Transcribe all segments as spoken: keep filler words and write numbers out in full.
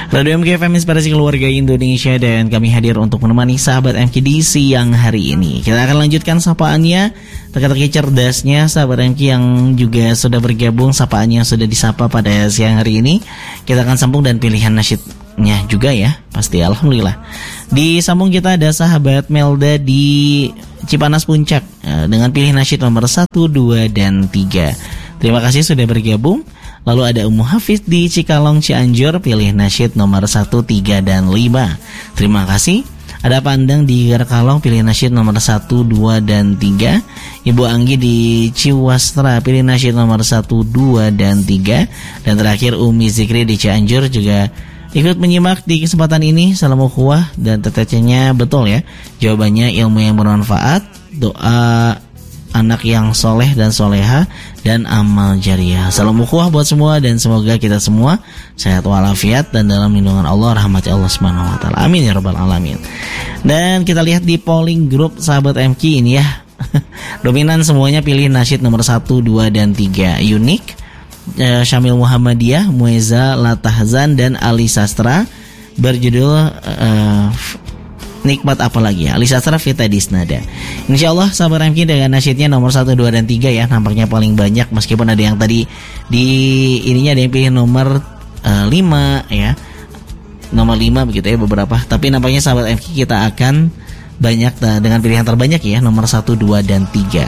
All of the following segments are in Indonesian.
Radio M K F M Inspirasi Keluarga Indonesia, dan kami hadir untuk menemani sahabat M K di siang hari ini. Kita akan lanjutkan sapaannya, teka-teki cerdasnya sahabat M K yang juga sudah bergabung, sapaannya sudah disapa pada siang hari ini. Kita akan sambung dan pilihan nasyidnya juga ya, pasti alhamdulillah. Di sambung kita ada sahabat Melda di Cipanas Puncak dengan pilih nasyid nomor satu, dua, dan tiga. Terima kasih sudah bergabung. Lalu ada Ummu Hafiz di Cikalong Cianjur, pilih nasyid nomor satu, tiga, dan lima. Terima kasih. Ada Pandang di Garkalong, pilih nasyid nomor satu, dua, dan tiga. Ibu Anggi di Ciwastra, pilih nasyid nomor satu, dua, dan tiga. Dan terakhir Umi Zikri di Cianjur juga ikut menyimak di kesempatan ini. Salam ukhuwah, dan tetecenya betul ya. Jawabannya ilmu yang bermanfaat, doa anak yang soleh dan soleha, dan amal jariah. Salam ukhuwah buat semua, dan semoga kita semua sehat walafiat dan dalam lindungan Allah, rahmati Allah subhanahu wa ta'ala. Amin ya rabbal alamin. Dan kita lihat di polling group sahabat M K ini ya. Dominan semuanya pilih nasyid nomor satu, dua, dan tiga. Unik, eh, Syamil Muhammadiyah, Mueza Latahzan, dan Ali Sastra berjudul eh, Nikmat apa lagi ya, Alisa Sastra Vita Disnada. Insyaallah sahabat M K dengan nasyidnya nomor satu, dua, dan tiga ya. Nampaknya paling banyak, meskipun ada yang tadi di ininya ada yang pilih nomor uh, lima ya, nomor lima begitu ya beberapa. Tapi nampaknya sahabat M K kita akan banyak uh, dengan pilihan terbanyak ya, nomor satu, dua, dan tiga.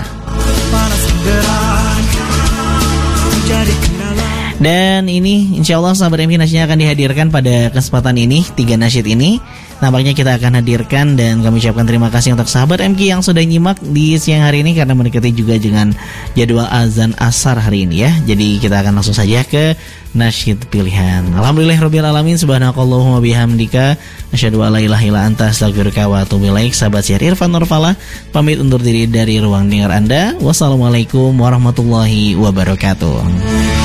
Dan ini insyaallah sahabat M K nasyidnya akan dihadirkan pada kesempatan ini, tiga nasyid ini nampaknya kita akan hadirkan, dan kami ucapkan terima kasih untuk sahabat M K yang sudah nyimak di siang hari ini karena mendekati juga dengan jadwal azan asar hari ini ya. Jadi kita akan langsung saja ke nasyid pilihan. Alhamdulillahirabbil alamin, subhanakallahumma bihamdika asyhadu an la ilaha illa anta astaghfiruka wa atubu ilaik. Sahabat Syar Irfan Nurfalah pamit undur diri dari ruang dengar Anda. Wassalamualaikum warahmatullahi wabarakatuh.